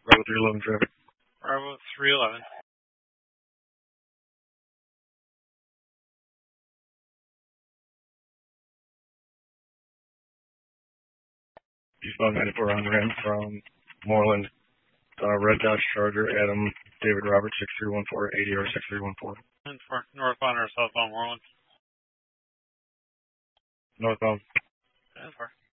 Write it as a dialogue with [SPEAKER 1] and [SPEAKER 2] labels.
[SPEAKER 1] Bravo 311 traffic.
[SPEAKER 2] Bravo 311.
[SPEAKER 1] Eastbound 94 on ramp from Moreland. Red Dodge Charger, Adam David Robert, 6314, ADR 6314.
[SPEAKER 2] And for northbound or southbound Moreland?
[SPEAKER 1] Northbound.
[SPEAKER 2] And for.